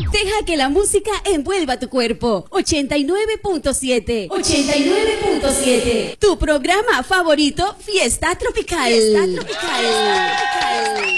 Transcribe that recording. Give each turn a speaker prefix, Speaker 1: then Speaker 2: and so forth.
Speaker 1: Deja que la música envuelva tu cuerpo. 89.7. 89.7. Tu programa favorito, Fiesta Tropical. Fiesta Tropical.